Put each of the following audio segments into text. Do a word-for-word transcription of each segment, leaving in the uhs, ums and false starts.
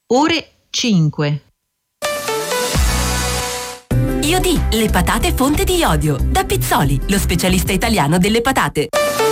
ore cinque. Io Di, le patate fonte di iodio. Da Pizzoli, lo specialista italiano delle patate.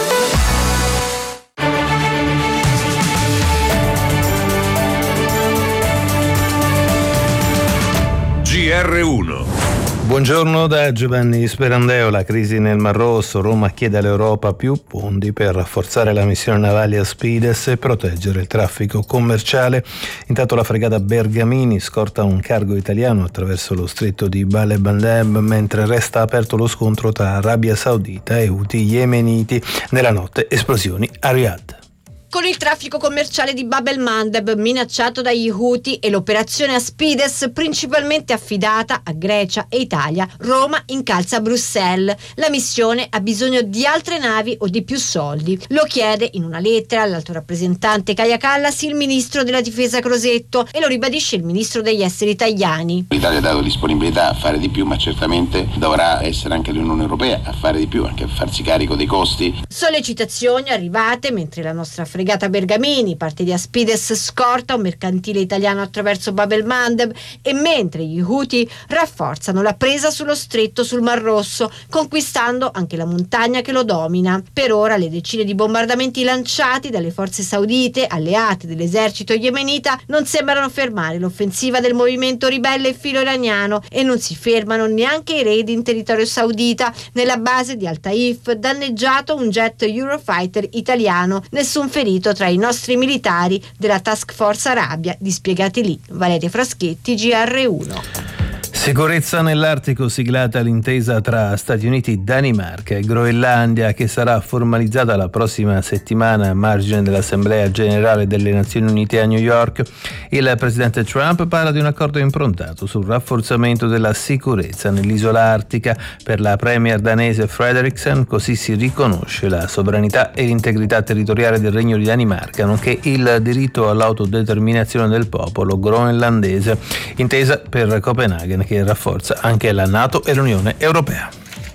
G R uno. Buongiorno da Giovanni Sperandeo. La crisi nel Mar Rosso. Roma chiede all'Europa più fondi per rafforzare la missione navale Aspides e proteggere il traffico commerciale. Intanto la fregata Bergamini scorta un cargo italiano attraverso lo stretto di Bab el-Mandeb, mentre resta aperto lo scontro tra Arabia Saudita e Houthi yemeniti. Nella notte esplosioni a Riyadh. Con il traffico commerciale di Bab el-Mandeb minacciato dagli Houthi e l'operazione Aspides principalmente affidata a Grecia e Italia, Roma incalza Bruxelles. La missione ha bisogno di altre navi o di più soldi. Lo chiede in una lettera all'alto rappresentante Kaja Kallas il ministro della difesa Crosetto, e lo ribadisce il ministro degli esteri Tajani. L'Italia ha dato disponibilità a fare di più, ma certamente dovrà essere anche l'Unione Europea a fare di più, anche a farsi carico dei costi. Sollecitazioni arrivate mentre la nostra fregata Bergamini parte di Aspides scorta un mercantile italiano attraverso Bab el-Mandeb, e mentre gli Houthi rafforzano la presa sullo stretto sul Mar Rosso, conquistando anche la montagna che lo domina. Per ora le decine di bombardamenti lanciati dalle forze saudite, alleate dell'esercito yemenita, non sembrano fermare l'offensiva del movimento ribelle filo iraniano, e non si fermano neanche i raid in territorio saudita. Nella base di Al Taif danneggiato un jet Eurofighter italiano, nessun ferito tra i nostri militari della Task Force Arabia dispiegati lì. Valeria Fraschetti, G R uno. Sicurezza nell'Artico, siglata l'intesa tra Stati Uniti, Danimarca e Groenlandia, che sarà formalizzata la prossima settimana a margine dell'Assemblea Generale delle Nazioni Unite a New York. Il presidente Trump parla di un accordo improntato sul rafforzamento della sicurezza nell'isola artica. Per la premier danese Frederiksen così si riconosce la sovranità e l'integrità territoriale del Regno di Danimarca, nonché il diritto all'autodeterminazione del popolo groenlandese. Intesa per Copenaghen che rafforza anche la NATO e l'Unione Europea.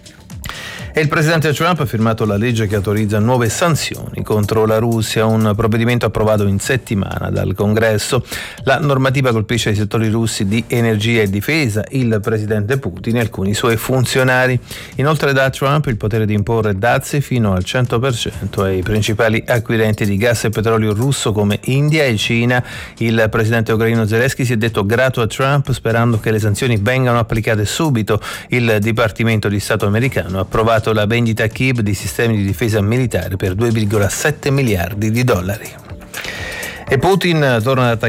E il presidente Trump ha firmato la legge che autorizza nuove sanzioni contro la Russia, un provvedimento approvato in settimana dal Congresso. La normativa colpisce i settori russi di energia e difesa, il presidente Putin e alcuni suoi funzionari. Inoltre dà a Trump il potere di imporre dazi fino al cento per cento ai principali acquirenti di gas e petrolio russo come India e Cina. Il presidente ucraino Zelensky si è detto grato a Trump, sperando che le sanzioni vengano applicate subito. Il Dipartimento di Stato americano ha approvato la vendita a Kiev di sistemi di difesa militare per due virgola sette miliardi di dollari. E Putin torna ad attaccare